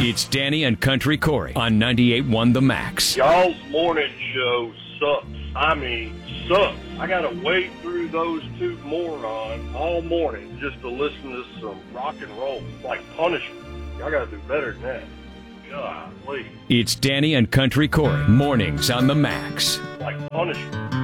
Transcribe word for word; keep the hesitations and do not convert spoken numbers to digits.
It's Danny and Country Corey on ninety-eight point one The Max. Y'all's morning show sucks. I mean, sucks. I got to wade through those two morons all morning just to listen to some rock and roll. Like punishment. Y'all got to do better than that. God, please. It's Danny and Country Corey, mornings on The Max. Like punishment.